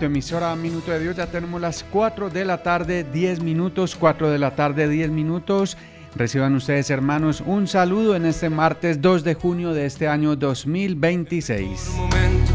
tu emisora Minuto de Dios. Ya tenemos las 4 de la tarde, 10 minutos, 4 de la tarde, 10 minutos. Reciban ustedes, hermanos, un saludo en este martes 2 de junio de este año 2026.